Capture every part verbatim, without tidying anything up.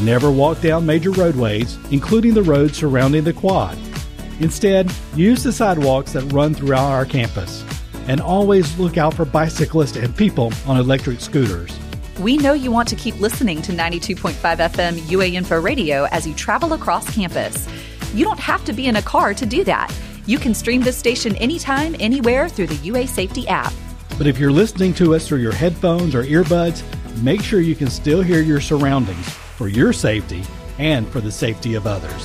Never walk down major roadways, including the roads surrounding the quad. Instead, use the sidewalks that run throughout our campus. And always look out for bicyclists and people on electric scooters. We know you want to keep listening to ninety-two point five F M U A Info Radio as you travel across campus. You don't have to be in a car to do that. You can stream this station anytime, anywhere through the U A Safety app. But if you're listening to us through your headphones or earbuds, make sure you can still hear your surroundings for your safety and for the safety of others.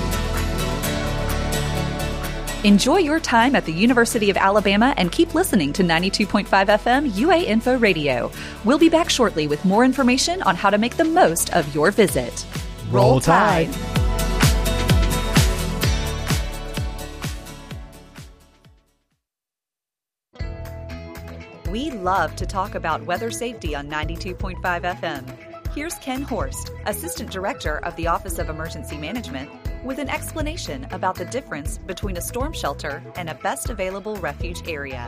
Enjoy your time at the University of Alabama and keep listening to ninety-two point five F M U A Info Radio. We'll be back shortly with more information on how to make the most of your visit. Roll, Roll Tide. We love to talk about weather safety on ninety-two point five F M. Here's Ken Horst, Assistant Director of the Office of Emergency Management, with an explanation about the difference between a storm shelter and a best available refuge area.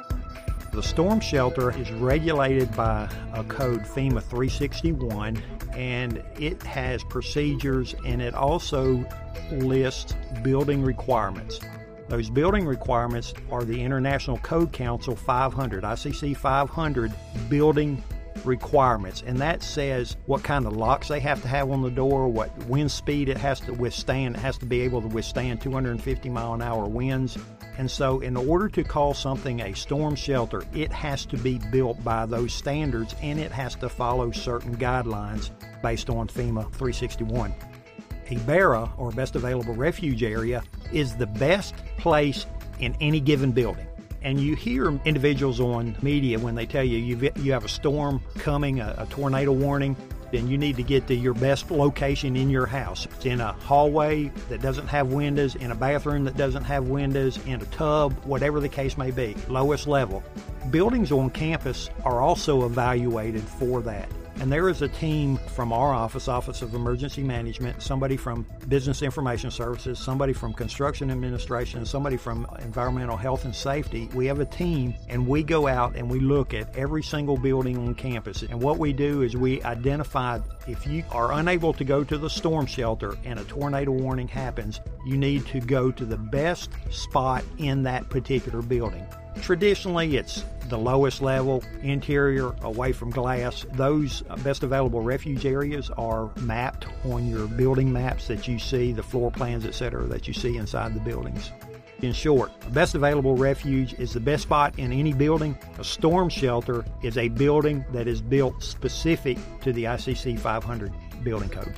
The storm shelter is regulated by a code FEMA three sixty-one, and it has procedures, and it also lists building requirements. Those building requirements are the International Code Council five hundred, I C C five hundred building requirements, and that says what kind of locks they have to have on the door, what wind speed it has to withstand. It has to be able to withstand two hundred fifty mile an hour winds. And so in order to call something a storm shelter, it has to be built by those standards, and it has to follow certain guidelines based on FEMA three sixty-one. A B A R A, or Best Available Refuge Area, is the best place in any given building. And you hear individuals on media when they tell you you've, you have a storm coming, a, a tornado warning, then you need to get to your best location in your house. It's in a hallway that doesn't have windows, in a bathroom that doesn't have windows, in a tub, whatever the case may be, lowest level. Buildings on campus are also evaluated for that. And there is a team from our office, Office of Emergency Management, somebody from Business Information Services, somebody from Construction Administration, somebody from Environmental Health and Safety. We have a team, and we go out and we look at every single building on campus. And what we do is we identify if you are unable to go to the storm shelter and a tornado warning happens, you need to go to the best spot in that particular building. Traditionally, it's the lowest level, interior, away from glass. Those best available refuge areas are mapped on your building maps that you see, the floor plans, et cetera, that you see inside the buildings. In short, a best available refuge is the best spot in any building. A storm shelter is a building that is built specific to the I C C five hundred building code.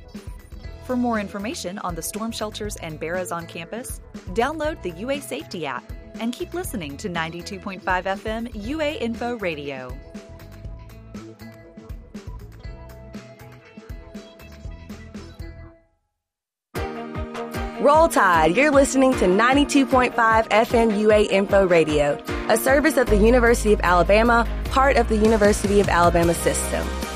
For more information on the storm shelters and B A R As on campus, download the U A Safety app and keep listening to ninety-two point five F M U A Info Radio. Roll Tide, you're listening to ninety-two point five F M U A Info Radio, a service of the University of Alabama, part of the University of Alabama system.